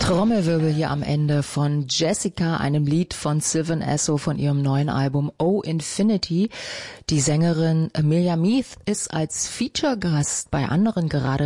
Trommelwirbel hier am Ende von Jessica, einem Lied von Sylvan Esso von ihrem neuen Album Oh Infinity. Die Sängerin Amelia Meath ist als Feature-Gast bei anderen gerade